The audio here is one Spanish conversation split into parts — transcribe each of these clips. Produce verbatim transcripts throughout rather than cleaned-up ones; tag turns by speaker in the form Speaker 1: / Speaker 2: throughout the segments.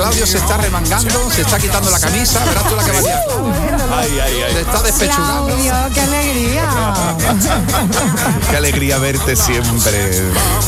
Speaker 1: Claudio se está remangando, se está quitando la camisa, verás tú la que va a liar.
Speaker 2: Ay, ay, ay.
Speaker 1: Se está despechugando.
Speaker 3: Claudio, qué alegría.
Speaker 2: Qué alegría verte siempre.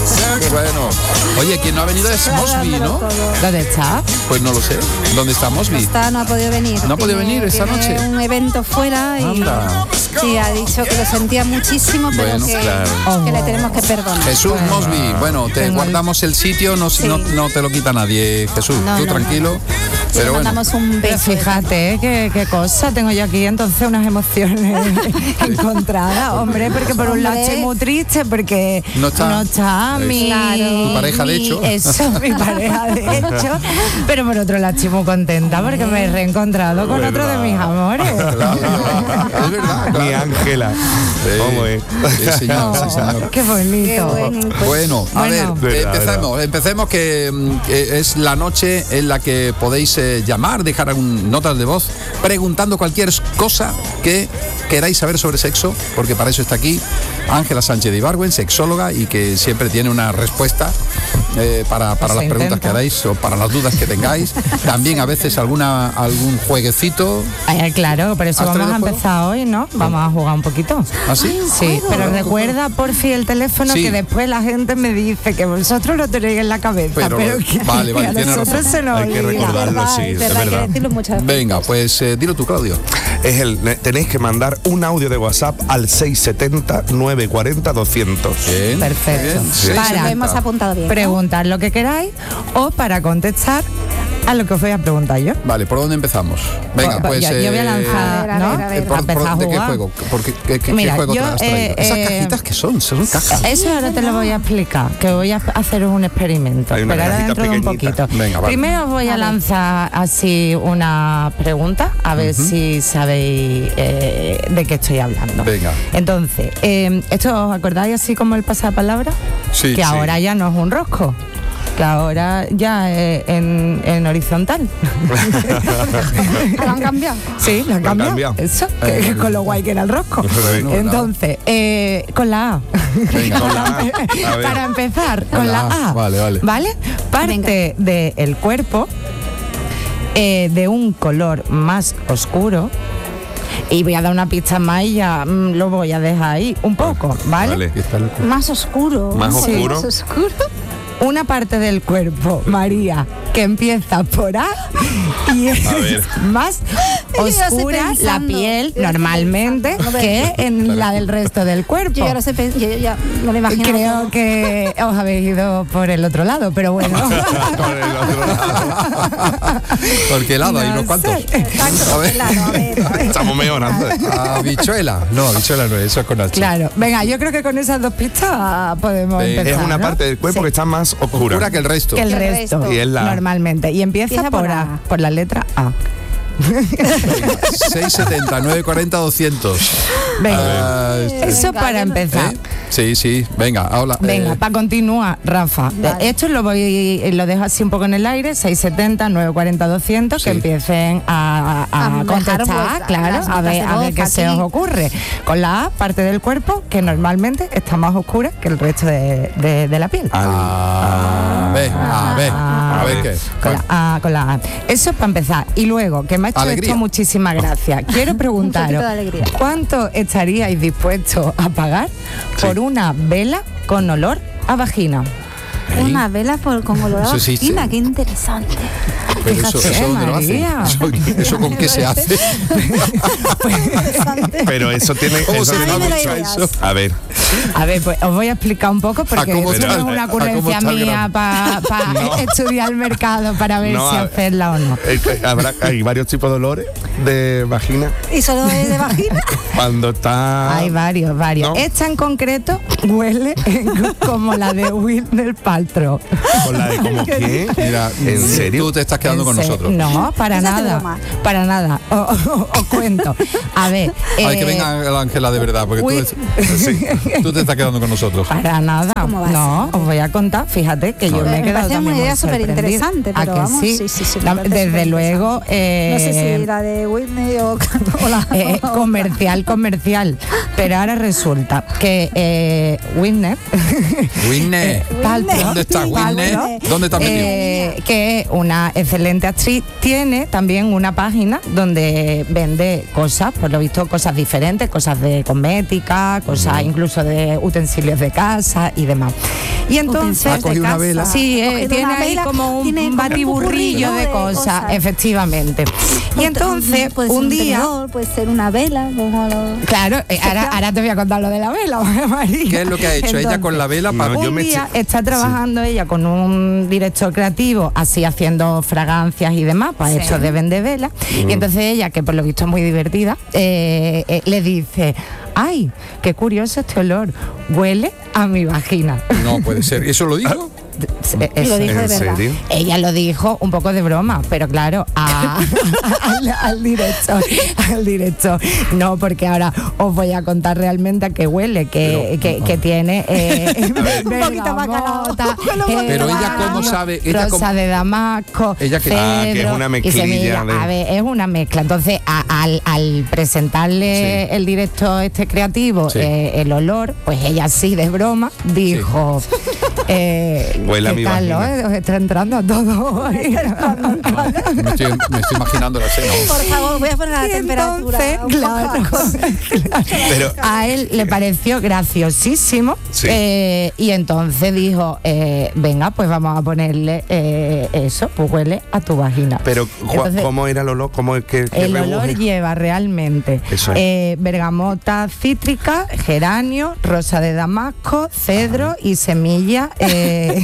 Speaker 1: Bueno, oye, quien no ha venido es Mosby, ¿no?
Speaker 3: ¿Dónde está?
Speaker 1: Pues no lo sé. ¿Dónde está Mosby?
Speaker 4: Está, no ha podido venir.
Speaker 1: No ha podido venir esta
Speaker 4: tiene
Speaker 1: noche.
Speaker 4: un evento fuera y
Speaker 1: Anda.
Speaker 4: sí, ha dicho que lo sentía muchísimo, pero
Speaker 1: Bueno,
Speaker 4: que,
Speaker 2: claro.
Speaker 4: que le tenemos que perdonar.
Speaker 1: Jesús Mosby, bueno, te
Speaker 3: Tengo
Speaker 1: guardamos el sitio, no,
Speaker 4: Sí.
Speaker 1: no, no te lo quita nadie, Jesús,
Speaker 4: No,
Speaker 1: tú
Speaker 4: no,
Speaker 1: tranquilo.
Speaker 4: le
Speaker 1: Pero bueno,
Speaker 4: mandamos un
Speaker 3: Pero
Speaker 4: beso.
Speaker 3: fíjate, ¿eh? qué, qué cosa, tengo yo aquí entonces unas emociones encontradas, hombre, porque por un lado
Speaker 4: Hombre.
Speaker 3: estoy muy triste porque
Speaker 1: No está.
Speaker 3: no está
Speaker 1: Es-
Speaker 3: mi,
Speaker 1: Tu pareja, de
Speaker 3: mi-
Speaker 1: hecho.
Speaker 3: Eso, mi pareja de hecho, pero por otro lado estoy muy contenta porque me he reencontrado con otro de mis amores.
Speaker 1: claro, es verdad,
Speaker 2: Mi
Speaker 1: claro.
Speaker 2: Ángela. ¿Cómo es?
Speaker 1: Sí, señor, sí, señor.
Speaker 3: Qué bonito.
Speaker 4: Qué bueno, pues,
Speaker 1: Bueno, a
Speaker 3: Bueno.
Speaker 1: ver,
Speaker 2: Verdad,
Speaker 1: empecemos, empecemos que mm, que es la noche en la que podéis eh, llamar, dejar un, notas de voz, preguntando cualquier cosa que queráis saber sobre sexo, porque para eso está aquí Ángela Sánchez de Ibargüen, sexóloga, y que siempre tiene una respuesta eh, para, para
Speaker 3: Se
Speaker 1: las preguntas
Speaker 3: intenta.
Speaker 1: que haráis o para las dudas que tengáis. También a veces alguna algún jueguecito.
Speaker 3: Ay, claro, por eso
Speaker 1: ¿Has
Speaker 3: vamos a
Speaker 1: traído juego?
Speaker 3: empezar hoy, ¿no? Vamos a jugar un poquito.
Speaker 1: ¿Así?
Speaker 3: Sí, pero recuerda por fin el teléfono
Speaker 1: Sí.
Speaker 3: que después la gente me dice que vosotros lo tenéis en la cabeza,
Speaker 1: Pero-
Speaker 3: pero, que,
Speaker 1: vale, vale,
Speaker 3: que a
Speaker 1: tienes
Speaker 3: nosotros
Speaker 1: razón.
Speaker 3: se nos
Speaker 2: Hay que
Speaker 3: olvida.
Speaker 2: recordarlo,
Speaker 4: verdad,
Speaker 2: sí,
Speaker 4: es
Speaker 2: es
Speaker 4: verdad, hay que
Speaker 2: verdad.
Speaker 4: decirlo muchas veces.
Speaker 1: Venga, pues eh, dilo tú, Claudio.
Speaker 2: Es el, tenéis que mandar un audio de WhatsApp al seis siete cero, nueve cuatro cero, doscientos.
Speaker 1: Bien.
Speaker 3: Perfecto.
Speaker 1: Bien,
Speaker 3: Para-
Speaker 1: seiscientos.
Speaker 4: Lo hemos apuntado bien, ¿no?
Speaker 3: Preguntar lo que queráis o para contestar a lo que os voy a preguntar yo.
Speaker 1: Vale, ¿por dónde empezamos? Venga,
Speaker 3: Pues,
Speaker 1: pues.
Speaker 3: yo, yo voy a
Speaker 1: eh,
Speaker 3: lanzar,
Speaker 4: a ver,
Speaker 3: ¿no?
Speaker 4: a ver, a ver.
Speaker 1: Eh, por-
Speaker 3: A empezar
Speaker 1: por-
Speaker 3: a
Speaker 1: ¿De qué
Speaker 3: jugar.
Speaker 1: juego? Porque, ¿qué, qué-
Speaker 3: Mira,
Speaker 1: qué juego
Speaker 3: yo,
Speaker 1: has traído?
Speaker 3: eh,
Speaker 1: Esas
Speaker 3: eh,
Speaker 1: cajitas que son, son cajas.
Speaker 3: Eso ahora te lo voy a explicar, que voy a hacer un experimento,
Speaker 2: Hay una
Speaker 3: pero ahora
Speaker 2: cajita
Speaker 3: dentro de un
Speaker 2: pequeñita.
Speaker 3: poquito.
Speaker 1: Venga, vale.
Speaker 3: Primero os voy a lanzar así una pregunta, a ver si sabéis eh, de qué estoy hablando.
Speaker 1: Venga.
Speaker 3: Entonces, eh, ¿esto os acordáis así como el pasapalabra?
Speaker 1: Sí,
Speaker 3: Que
Speaker 1: sí.
Speaker 3: ahora ya no es un rosco, que ahora ya es en, en horizontal.
Speaker 4: ¿Lo han cambiado?
Speaker 3: Sí, lo han
Speaker 2: Lo han
Speaker 3: cambiado.
Speaker 2: cambiado.
Speaker 3: Eso, que-
Speaker 1: Eh,
Speaker 3: con lo guay que era el rosco.
Speaker 1: Bueno,
Speaker 3: Entonces, eh, con la A.
Speaker 1: Venga,
Speaker 2: con la A. A ver.
Speaker 3: Para empezar, con,
Speaker 1: Con
Speaker 3: la,
Speaker 1: la A.
Speaker 3: A.
Speaker 1: Vale, vale.
Speaker 3: ¿Vale? Parte del cuerpo eh, de un color más oscuro. Y voy a dar una pista más y ya mm, lo voy a dejar ahí un poco, ¿vale?
Speaker 2: Vale.
Speaker 1: Aquí está el-
Speaker 4: Más oscuro.
Speaker 2: Más
Speaker 4: un poco
Speaker 2: oscuro.
Speaker 4: Más oscuro.
Speaker 3: Una parte del cuerpo, María, que empieza por A y es
Speaker 2: ver.
Speaker 3: más
Speaker 4: Yo ya estoy
Speaker 3: oscura la
Speaker 4: pensando,
Speaker 3: piel
Speaker 4: yo ya estoy
Speaker 3: normalmente
Speaker 4: pensando. A ver.
Speaker 3: que en la del resto del cuerpo.
Speaker 4: Yo ya lo sé, pe- yo ya no me imagino.
Speaker 3: Creo
Speaker 4: todo.
Speaker 3: que os habéis ido por el otro lado, pero bueno.
Speaker 2: Por el otro lado.
Speaker 1: ¿Por qué lado? Hay
Speaker 3: No
Speaker 1: unos cuantos.
Speaker 3: sé.
Speaker 4: Exacto,
Speaker 1: A ver.
Speaker 4: claro, a ver, a ver.
Speaker 2: Estamos mejorando.
Speaker 1: Habichuela. No, habichuela no, eso es con H.
Speaker 3: Claro, venga, yo creo que con esas dos pistas podemos
Speaker 1: Venga.
Speaker 3: empezar.
Speaker 2: Es una
Speaker 3: ¿no?
Speaker 2: parte del cuerpo
Speaker 3: Sí.
Speaker 2: que está más oscura.
Speaker 1: Oscura que el resto.
Speaker 3: que el
Speaker 4: Que el
Speaker 3: resto,
Speaker 4: resto.
Speaker 2: Y es la A.
Speaker 3: normalmente. Y empieza,
Speaker 4: Empieza
Speaker 3: por
Speaker 4: por
Speaker 3: A,
Speaker 4: A.
Speaker 3: por la letra A.
Speaker 1: seis setenta, nueve cuarenta, doscientos.
Speaker 3: Venga,
Speaker 1: Ah, este-
Speaker 3: eso
Speaker 4: Venga,
Speaker 3: para
Speaker 4: ya no-
Speaker 3: empezar.
Speaker 1: ¿Eh? Sí, sí, venga, ahora.
Speaker 3: Venga,
Speaker 1: eh,
Speaker 3: para continuar, Rafa.
Speaker 4: Vale.
Speaker 3: Esto lo voy lo dejo así un poco en el aire, seis setenta, nueve cuarenta, doscientos, que
Speaker 1: Sí.
Speaker 3: empiecen a, a- a
Speaker 4: A dejar,
Speaker 3: contestar,
Speaker 4: pues,
Speaker 3: claro,
Speaker 4: las
Speaker 3: a
Speaker 4: notas
Speaker 3: ver,
Speaker 4: de
Speaker 3: a ver
Speaker 4: voz
Speaker 3: qué se
Speaker 4: aquí.
Speaker 3: os ocurre. Con la A, parte del cuerpo que normalmente está más oscura que el resto de, de- de la piel.
Speaker 1: A ver, a ver, a ver qué.
Speaker 3: Con la A, con la A. Eso para empezar. Y luego, que me ha hecho
Speaker 1: Alegría.
Speaker 3: esto muchísimas gracias. Quiero preguntaros,
Speaker 4: poquito de alegría.
Speaker 3: ¿cuánto estaríais dispuestos a pagar por una vela con olor a vagina?
Speaker 4: Una vela por, con olor a
Speaker 1: Eso existe.
Speaker 4: vagina, qué interesante.
Speaker 1: Pero eso,
Speaker 3: Fíjate,
Speaker 1: eso ¿dónde lo hacen?
Speaker 3: María.
Speaker 1: Eso, eso con qué se hace.
Speaker 2: Pero eso tiene.
Speaker 1: ¿Cómo
Speaker 2: eso
Speaker 1: se
Speaker 2: tiene
Speaker 1: llama
Speaker 4: me da
Speaker 2: mucho-
Speaker 4: ideas.
Speaker 1: eso?
Speaker 2: A ver,
Speaker 3: A ver, pues os voy a explicar un poco porque
Speaker 1: ¿A cómo
Speaker 3: esto no
Speaker 1: está
Speaker 3: es
Speaker 1: el-
Speaker 3: una
Speaker 1: a cómo
Speaker 3: ocurrencia
Speaker 1: está el
Speaker 3: mía
Speaker 1: grano?
Speaker 3: para estudiar el mercado para ver
Speaker 2: No,
Speaker 3: si
Speaker 2: a-
Speaker 3: hacerla o no.
Speaker 2: eh, eh, habrá, hay varios tipos de olores de vagina.
Speaker 4: ¿Y solo de, de vagina?
Speaker 2: Cuando está.
Speaker 3: Hay varios, varios.
Speaker 2: ¿no?
Speaker 3: Esta en concreto huele como la de Whitney Paltrow.
Speaker 2: Con la de como que.
Speaker 1: Mira,
Speaker 2: ¿En serio?
Speaker 1: Tú te estás quedando con
Speaker 3: ¿En se-
Speaker 1: nosotros.
Speaker 3: No, para
Speaker 4: Esa es
Speaker 3: nada.
Speaker 4: broma.
Speaker 3: Para nada. O- o- Os cuento. A ver.
Speaker 1: Ay, que
Speaker 3: eh,
Speaker 1: venga la Ángela de verdad, porque tú,
Speaker 3: Uy.
Speaker 1: es- sí, tú te estás quedando con nosotros.
Speaker 3: Para nada.
Speaker 4: ¿Cómo va a
Speaker 3: No,
Speaker 4: ser?
Speaker 3: os voy a contar. Fíjate que yo
Speaker 4: ver.
Speaker 3: me he
Speaker 4: Me
Speaker 3: quedado
Speaker 4: parece
Speaker 3: también
Speaker 4: una idea
Speaker 3: muy
Speaker 4: superinteresante,
Speaker 3: sorprendida.
Speaker 4: pero
Speaker 3: ¿A que
Speaker 4: vamos,
Speaker 3: sí?
Speaker 4: sí, sí, sí, me
Speaker 3: La-
Speaker 4: parece
Speaker 3: desde
Speaker 4: superinteresante.
Speaker 3: luego. eh,
Speaker 4: No sé si la de Whitney o, o la...
Speaker 3: eh, comercial, comercial. Pero ahora resulta que eh, Whitney
Speaker 1: Whitney.
Speaker 3: Paltrow
Speaker 1: ¿Dónde está Whitney?
Speaker 4: Pablo.
Speaker 1: ¿Dónde está metido?
Speaker 3: Eh, que es una excelente actriz, tiene también una página donde vende cosas, por lo visto cosas diferentes, cosas de cosmética, cosas incluso de utensilios de casa y demás. Y entonces
Speaker 1: ¿Ha cogido una vela?
Speaker 3: sí,
Speaker 4: Ha
Speaker 3: eh,
Speaker 4: cogido
Speaker 3: tiene
Speaker 4: una
Speaker 3: ahí
Speaker 4: vela,
Speaker 3: como un
Speaker 4: tiene como un
Speaker 3: batiburrillo
Speaker 4: popurrí,
Speaker 3: de
Speaker 4: ¿no? de
Speaker 3: cosas,
Speaker 4: cosas.
Speaker 3: efectivamente. Y entonces
Speaker 4: puede ser
Speaker 3: un día,
Speaker 4: tenedor, puede ser una vela, como lo-
Speaker 3: claro, eh, ahora, ahora te voy a contar lo de la vela, María.
Speaker 1: ¿Qué es lo que ha hecho ella
Speaker 3: Entonces,
Speaker 1: con la vela? Para...
Speaker 2: No, yo
Speaker 3: un
Speaker 2: me
Speaker 3: día
Speaker 2: eché-
Speaker 3: está trabajando ella con un director creativo, así haciendo fragancias y demás, para
Speaker 4: Sí.
Speaker 3: eso de vender velas. Y entonces ella, que por lo visto es muy divertida, eh, eh, le dice: ¡ay, qué curioso este olor! Huele a mi vagina.
Speaker 1: No puede ser. ¿Eso lo dijo?
Speaker 3: Eh,
Speaker 4: Y lo
Speaker 3: eso.
Speaker 4: dijo de
Speaker 2: ¿En
Speaker 4: verdad.
Speaker 2: serio?
Speaker 3: Ella lo dijo un poco de broma, pero claro, a- al, al director, al director, no, porque ahora os voy a contar realmente a qué huele, que,
Speaker 1: Pero,
Speaker 3: que, que tiene eh,
Speaker 4: Un poquito bacalao.
Speaker 3: bergamota,
Speaker 1: Pero ella
Speaker 3: eh,
Speaker 1: cómo sabe, ella
Speaker 3: rosa
Speaker 1: cómo-
Speaker 3: de damasco,
Speaker 1: Ella que-
Speaker 2: Ah, que es
Speaker 3: cedro
Speaker 2: una
Speaker 3: y
Speaker 2: mezclilla
Speaker 3: semilla.
Speaker 2: de-
Speaker 3: A ver, es una mezcla. Entonces, a- al, al presentarle
Speaker 1: Sí.
Speaker 3: el director este creativo
Speaker 1: Sí.
Speaker 3: eh, el olor, pues ella así de broma dijo: eh,
Speaker 2: Huele a
Speaker 3: ¿qué
Speaker 2: mi
Speaker 3: tal,
Speaker 2: vagina.
Speaker 3: no? Os está entrando a todos.
Speaker 1: Me estoy, me estoy imaginando la escena.
Speaker 4: Por favor, voy a poner la
Speaker 3: Y
Speaker 4: temperatura.
Speaker 3: entonces,
Speaker 4: un poco.
Speaker 3: claro,
Speaker 2: Pero
Speaker 3: a él le pareció graciosísimo,
Speaker 2: Sí.
Speaker 3: eh, y entonces dijo: eh, venga, pues vamos a ponerle eh, eso, pues huele a tu vagina.
Speaker 2: Pero, Juan,
Speaker 3: Entonces,
Speaker 2: ¿cómo era el olor? ¿Cómo es que, que
Speaker 3: el olor
Speaker 2: rebuje?
Speaker 3: lleva realmente
Speaker 2: Eso es.
Speaker 3: eh, bergamota cítrica, geranio, rosa de damasco, cedro y semilla eh,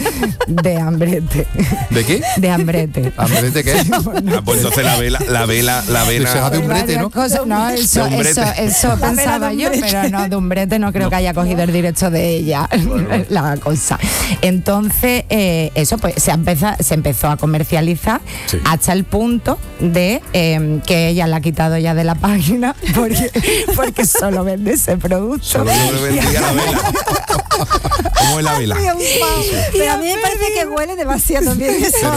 Speaker 3: de hambrete.
Speaker 1: ¿De qué?
Speaker 3: De hambrete.
Speaker 1: ¿Hambrete qué?
Speaker 2: Ah, pues entonces la vela, la vela, la
Speaker 1: Se
Speaker 2: vela.
Speaker 1: hace un brete,
Speaker 3: Varias
Speaker 1: ¿no?
Speaker 3: cosas- no, eso,
Speaker 2: De un
Speaker 3: eso,
Speaker 2: brete.
Speaker 3: eso pensaba yo, pero no, de un brete no creo que haya cogido el directo de ella la cosa. Entonces, eh, eso pues se, empeza- se empezó a comercializar
Speaker 1: Sí.
Speaker 3: hasta el punto de eh, que ella la ha quitado ya de la página porque, porque solo vende ese producto.
Speaker 2: Solo yo le vendía la vela. ¿Cómo es la vela?
Speaker 4: Ay, un pavo. Pero a mí me parece que huele demasiado bien eso.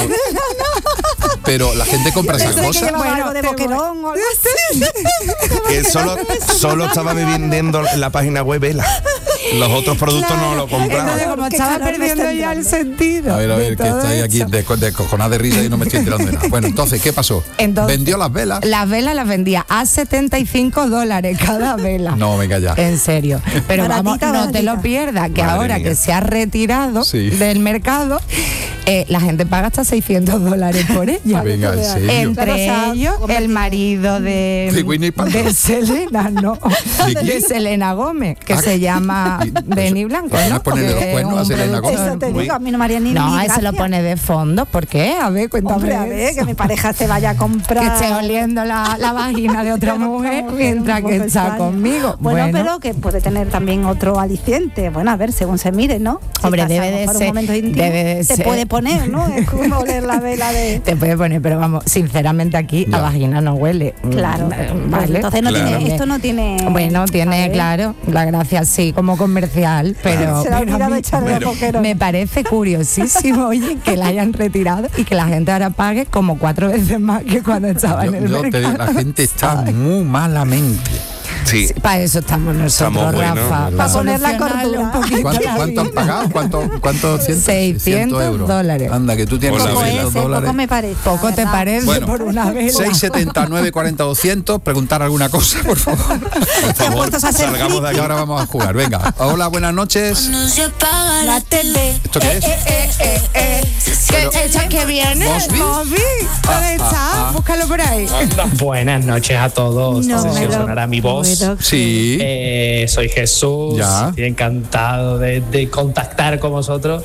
Speaker 1: Pero la gente compra esas
Speaker 4: Pensé que
Speaker 1: cosas.
Speaker 4: llevaba
Speaker 3: Bueno,
Speaker 4: algo de
Speaker 3: te
Speaker 4: boquerón o algo así.
Speaker 2: Que solo, solo estaba vendiendo en la página web vela. Los otros productos no lo compraban.
Speaker 3: Entonces, como
Speaker 4: Qué
Speaker 3: estaba
Speaker 4: calor me
Speaker 3: perdiendo
Speaker 4: está
Speaker 3: ya el
Speaker 4: entrando.
Speaker 3: sentido.
Speaker 1: A ver, a
Speaker 3: de
Speaker 1: ver, que
Speaker 3: todo
Speaker 1: estáis aquí
Speaker 3: eso.
Speaker 1: de, de cojonar de risa y no me estoy enterando de nada. Bueno, entonces, ¿qué pasó?
Speaker 3: Entonces,
Speaker 1: ¿Vendió las velas?
Speaker 3: Las velas las vendía a setenta y cinco dólares cada vela.
Speaker 1: No, venga ya.
Speaker 3: En serio. Pero vamos,
Speaker 4: Baratita,
Speaker 3: no te lo
Speaker 4: baratita.
Speaker 3: pierdas, que
Speaker 2: Madre
Speaker 3: ahora
Speaker 2: mía.
Speaker 3: que se ha retirado
Speaker 1: Sí.
Speaker 3: del mercado, eh, la gente paga hasta seiscientos dólares por ella.
Speaker 1: Venga, en serio.
Speaker 3: Entre
Speaker 4: Claro, o sea,
Speaker 3: ellos,
Speaker 4: hombre,
Speaker 3: el marido de,
Speaker 1: De Whitney Paltrow.
Speaker 3: de Selena, no,
Speaker 1: ¿De quién?
Speaker 3: de Selena Gómez, que
Speaker 1: Ah,
Speaker 3: se llama
Speaker 1: y-
Speaker 3: Benny Blanco,
Speaker 1: ¿Van a
Speaker 3: ¿no?
Speaker 1: ponerle los
Speaker 3: Que es
Speaker 1: cuernos a
Speaker 3: un
Speaker 1: Selena
Speaker 3: productor
Speaker 1: Gómez?
Speaker 4: Eso te
Speaker 3: muy-
Speaker 4: digo, a mí no me haría ni
Speaker 3: No,
Speaker 4: ni
Speaker 3: a ese lo
Speaker 4: gracia.
Speaker 3: pone de fondo. ¿Por qué? A ver, cuéntame.
Speaker 4: Hombre, a ver,
Speaker 3: eso.
Speaker 4: que mi pareja se vaya a comprar.
Speaker 3: Que esté oliendo la, la vagina de otra mujer mientras
Speaker 4: Un
Speaker 3: que
Speaker 4: poco
Speaker 3: está
Speaker 4: extraño.
Speaker 3: conmigo.
Speaker 4: Bueno, pero que puede tener también otro aliciente. Bueno, a ver, según se mire, ¿no? Si
Speaker 3: Hombre,
Speaker 4: estás a
Speaker 3: debe
Speaker 4: lo
Speaker 3: de
Speaker 4: mejor en
Speaker 3: ser-
Speaker 4: un momento íntimo,
Speaker 3: debe de
Speaker 4: te
Speaker 3: ser.
Speaker 4: puede poner, ¿no? Es como oler la vela de...
Speaker 3: Te puede poner, pero vamos, sinceramente aquí
Speaker 1: Ya.
Speaker 3: a vagina no huele.
Speaker 4: Claro.
Speaker 3: Mm, ¿vale?
Speaker 4: Entonces no
Speaker 2: Claro.
Speaker 4: tiene, esto no tiene...
Speaker 3: Bueno, tiene,
Speaker 4: A ver,
Speaker 3: claro, la gracia así como comercial, pero,
Speaker 4: Se le ha
Speaker 3: pero a
Speaker 4: olvidado
Speaker 3: mí
Speaker 4: echarle
Speaker 2: Bueno.
Speaker 4: boquerón.
Speaker 3: me parece curiosísimo, oye, que la hayan retirado y que la gente ahora pague como cuatro veces más que cuando estaba
Speaker 1: Yo-
Speaker 3: en el
Speaker 1: yo te-
Speaker 3: mercado.
Speaker 1: la gente está muy malamente.
Speaker 2: Sí.
Speaker 3: Para eso estamos nosotros,
Speaker 2: Estamos buenos,
Speaker 3: Rafa.
Speaker 1: ¿verdad?
Speaker 3: Para
Speaker 4: Poner la
Speaker 3: solucionarle un
Speaker 4: cordura.
Speaker 3: poquito
Speaker 1: ¿Cuánto,
Speaker 3: la
Speaker 1: cuánto han
Speaker 3: vida.
Speaker 1: pagado? ¿Cuánto, cuánto cientos?
Speaker 3: seiscientos
Speaker 1: euros.
Speaker 3: dólares.
Speaker 1: Anda, que tú tienes
Speaker 2: Por la
Speaker 4: Poco
Speaker 2: vela.
Speaker 4: es,
Speaker 1: seiscientos
Speaker 4: eh,
Speaker 1: dólares.
Speaker 4: poco me parece.
Speaker 3: Poco
Speaker 4: la
Speaker 3: te
Speaker 4: verdad.
Speaker 3: parece
Speaker 1: Bueno,
Speaker 3: por una vela.
Speaker 1: seis setenta nueve cuarenta doscientos, preguntar alguna cosa, por favor.
Speaker 2: Por favor,
Speaker 4: puestos a hacer
Speaker 2: salgamos de
Speaker 1: Y
Speaker 2: aquí.
Speaker 1: ahora vamos a jugar. Venga. Hola, buenas noches.
Speaker 4: La tele.
Speaker 1: ¿Esto qué es?
Speaker 3: Eh, eh, eh.
Speaker 1: Pero-
Speaker 3: ¿Qué hecha que viene?
Speaker 1: ¿Mosby?
Speaker 3: Mosby. ¿Dónde está?
Speaker 1: ah.
Speaker 3: Búscalo por ahí.
Speaker 5: Buenas noches a todos. No, sé si
Speaker 4: me
Speaker 5: os
Speaker 4: lo
Speaker 5: sonará mi voz.
Speaker 4: puedo
Speaker 1: Sí.
Speaker 5: Eh, soy Jesús,
Speaker 1: Ya.
Speaker 5: estoy encantado de, de contactar con vosotros.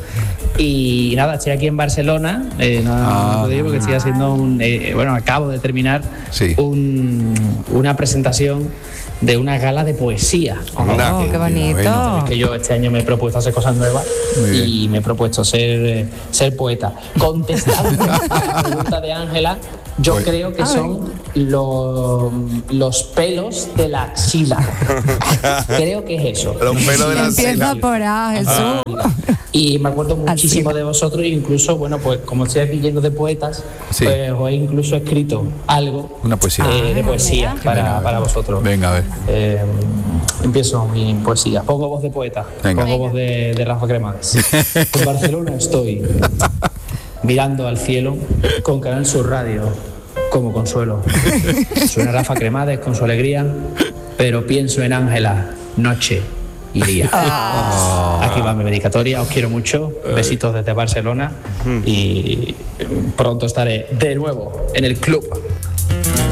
Speaker 5: Y nada, estoy aquí en Barcelona, eh, no,
Speaker 1: Ah.
Speaker 5: no lo digo porque estoy haciendo un. eh, bueno, acabo de terminar
Speaker 1: Sí.
Speaker 5: un- una presentación de una gala de poesía.
Speaker 2: Anda.
Speaker 3: Oh, qué bonito.
Speaker 1: Bueno.
Speaker 5: Que yo este año me he propuesto hacer cosas nuevas
Speaker 1: Muy bien.
Speaker 5: y me he propuesto ser, eh, ser poeta. Contestando a la pregunta de Ángela, Yo
Speaker 1: Pues-
Speaker 5: creo que son los, los pelos de la axila. Creo que es eso.
Speaker 2: Los pelos de la
Speaker 3: Empieza
Speaker 2: axila.
Speaker 3: por A, Jesús.
Speaker 5: Y me acuerdo muchísimo
Speaker 3: Axila.
Speaker 5: de vosotros, incluso, bueno, pues como estoy aquí lleno de poetas,
Speaker 1: Sí.
Speaker 5: pues os he incluso escrito algo
Speaker 1: Una poesía.
Speaker 5: eh, de poesía para, para vosotros.
Speaker 1: Venga, a ver.
Speaker 5: Eh, empiezo mi poesía. Pongo voz de poeta,
Speaker 1: Venga.
Speaker 5: pongo voz de, de Rafa Cremades. En Barcelona estoy mirando al cielo con Canal Sur Radio como consuelo. Suena Rafa Cremades con su alegría, pero pienso en Ángela, noche y día. Aquí va mi dedicatoria, os quiero mucho, besitos desde Barcelona y pronto estaré de nuevo en el club.